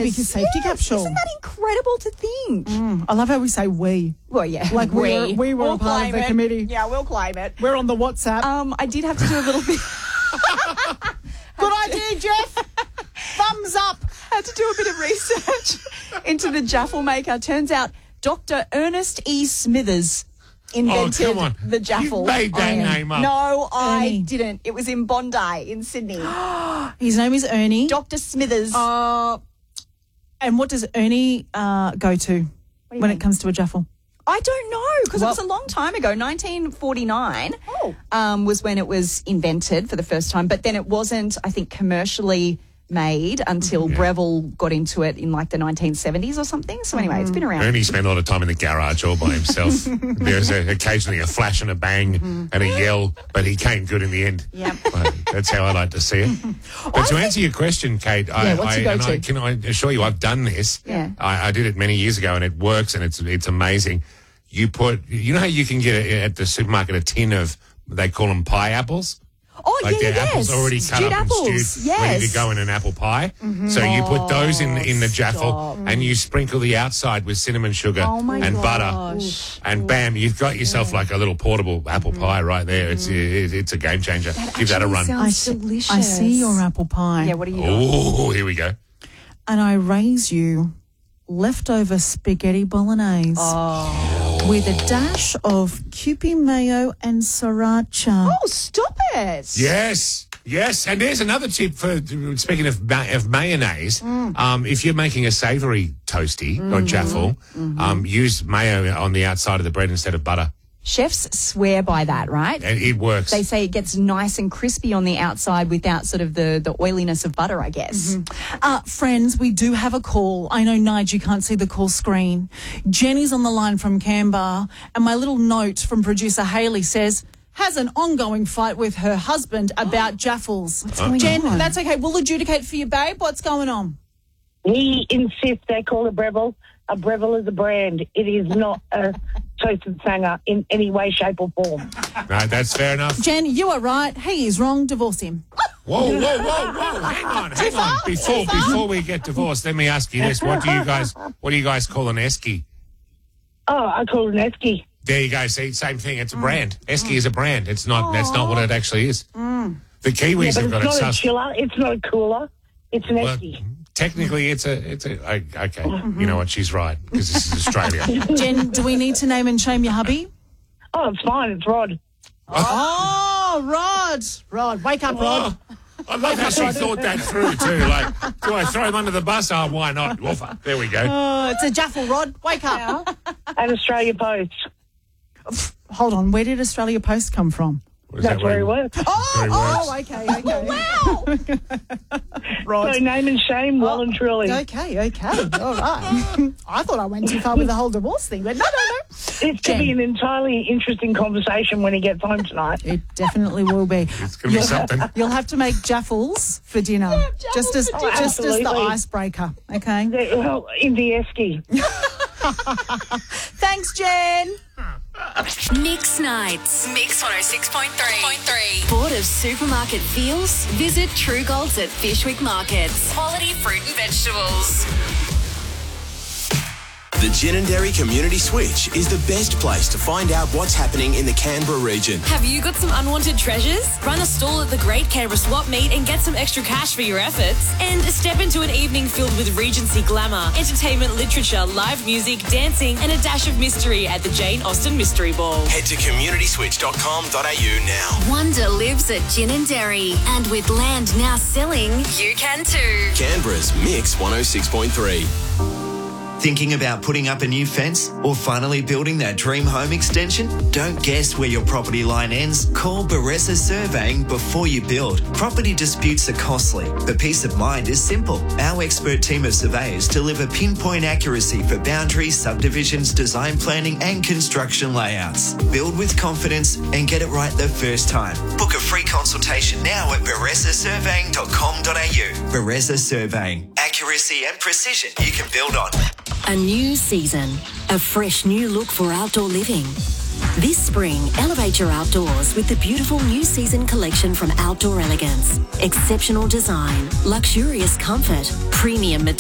your safety capsule. Isn't that incredible to think? I love how we say we. Well, yeah. Like we were We'll a part of claim the it. committee. Yeah, we'll claim it. We're on the WhatsApp. I did have to do a little bit. Good idea, Jeff. Thumbs up. Had to do a bit of research into the Jaffle maker. Turns out Dr. Ernest E. Smithers invented come on. the Jaffle. You made that name up. No, I Ernie. didn't. It was in Bondi, in Sydney. His name is Ernie. Dr. Smithers. And what does Ernie go to when it comes to a Jaffle? I don't know, because it was a long time ago. 1949 was when it was invented for the first time, but then it wasn't, I think, commercially made until Breville got into it in like the 1970s or something. So anyway, it's been around. Ernie spent a lot of time in the garage all by himself. There's occasionally a flash and a bang and a yell, but he came good in the end. Yep. That's how I like to see it. But to answer your question, Kate, what's your go-to? can I assure you I've done this. Yeah. I did it many years ago and it works and it's amazing. You know how you can get at the supermarket a tin of, they call them pie apples? Oh, Like yeah, they're apples already cut Stewed up apples. and stewed, Yes. ready to go in an apple pie. So you put those in the Jaffle and you sprinkle the outside with cinnamon sugar and butter. And bam, you've got yourself like a little portable apple pie right there. It's a game changer. Give that a run. Sounds delicious. I see your apple pie. Yeah, what are you doing? Oh, here we go. And I raise you leftover spaghetti bolognese with a dash of Kewpie mayo and sriracha. Oh, stop it. Yes. And there's another tip for, speaking of mayonnaise, if you're making a savoury toasty or Jaffle, use mayo on the outside of the bread instead of butter. Chefs swear by that, right? And it works. They say it gets nice and crispy on the outside without sort of the oiliness of butter, I guess. Friends, we do have a call. I know, Nige, you can't see the call screen. Jenny's on the line from Canberra, and my little note from producer Hayley says, has an ongoing fight with her husband about Jaffles. Jen, that's okay. We'll adjudicate for you, babe. What's going on? He insists they call it Breville. A Breville is a brand. It is not a toasted sanger in any way, shape or form. No, that's fair enough. Jen, you are right. He is wrong. Divorce him. Whoa. Hang on. Before we get divorced, let me ask you this. What do you guys call an esky? Oh, I call it an esky. There you go. See, same thing. It's a brand. Esky is a brand. It's not. That's not what it actually is. The Kiwis But have got it's it. not a chiller. It's not a cooler. It's an esky. Technically, it's a. Okay, you know what? She's right because this is Australia. Jen, do we need to name and shame your hubby? Oh, it's fine. It's Rod. Oh, Rod, wake up, Rod. I love how she thought that through too. Like, do I throw him under the bus? Oh, why not? Woofa. There we go. It's a Jaffle, Rod. Wake up. And Australia Post. Hold on. Where did Australia Post come from? That's where he works. Okay. Wow. Rod. So name and shame, well and truly. Okay. All right. I thought I went too far with the whole divorce thing, but no. This could be an entirely interesting conversation when he gets home tonight. It definitely will be. It's going to be something. You'll have to make Jaffles for dinner, just as the absolutely. icebreaker. Okay. Well, in the esky. Thanks, Jen. Mix Nights. Mix 106.3. Bored of supermarket feels? Visit True Golds at Fishwick Markets. Quality fruit and vegetables. The Ginninderry Community Switch is the best place to find out what's happening in the Canberra region. Have you got some unwanted treasures? Run a stall at the Great Canberra Swap Meet and get some extra cash for your efforts. And step into an evening filled with Regency glamour, entertainment, literature, live music, dancing, and a dash of mystery at the Jane Austen Mystery Ball. Head to communityswitch.com.au now. Wonder lives at Ginninderry. And with land now selling, you can too. Canberra's Mix 106.3. Thinking about putting up a new fence or finally building that dream home extension? Don't guess where your property line ends. Call Baressa Surveying before you build. Property disputes are costly, but peace of mind is simple. Our expert team of surveyors deliver pinpoint accuracy for boundaries, subdivisions, design planning and construction layouts. Build with confidence and get it right the first time. Book a free consultation now at baressasurveying.com.au. Baressa Surveying. Accuracy and precision you can build on. A new season, a fresh new look for outdoor living. This spring, elevate your outdoors with the beautiful new season collection from Outdoor Elegance. Exceptional design, luxurious comfort, premium materials.